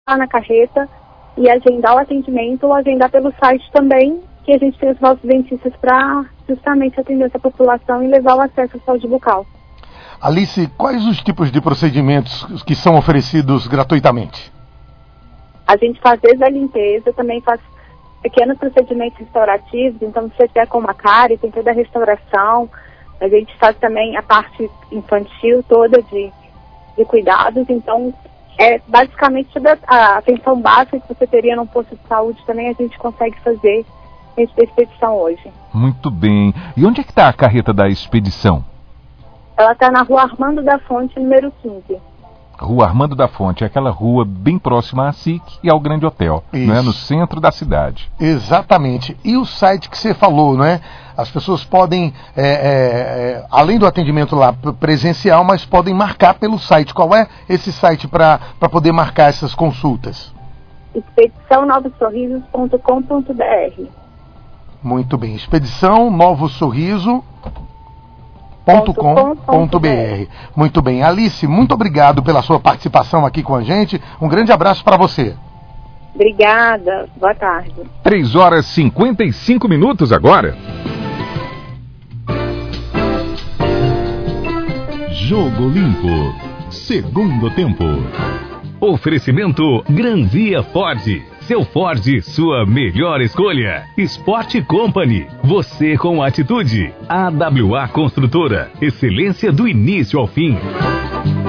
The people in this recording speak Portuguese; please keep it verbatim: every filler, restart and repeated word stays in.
lá na carreta e agendar o atendimento ou agendar pelo site também, que a gente tem os nossos dentistas para justamente atender essa população e levar o acesso à saúde bucal. Alice, quais os tipos de procedimentos que são oferecidos gratuitamente? A gente faz desde a limpeza, também faz pequenos procedimentos restaurativos, então se você quer com uma cárie, tem toda a restauração. A gente faz também a parte infantil toda de, de cuidados, então é basicamente toda a atenção básica que você teria num posto de saúde também a gente consegue fazer nessa expedição hoje. Muito bem. E onde é que está a carreta da expedição? Ela está na Rua Armando da Fonte, número quinze. Rua Armando da Fonte, é aquela rua bem próxima à S I C e ao Grande Hotel, não é? No centro da cidade. Exatamente. E o site que você falou, não é? As pessoas podem, é, é, além do atendimento lá presencial, mas podem marcar pelo site. Qual é esse site para poder marcar essas consultas? expedição novos sorrisos ponto com ponto b r. Muito bem. Expedição Novo Sorriso ponto com ponto b r. Muito bem. Alice, muito obrigado pela sua participação aqui com a gente. Um grande abraço para você. Obrigada. Boa tarde. três horas e cinquenta e cinco minutos agora. Jogo Limpo. Segundo tempo. Oferecimento Granvia Ford. Seu Ford, sua melhor escolha. Sport Company. Você com atitude. A W A Construtora. Excelência do início ao fim.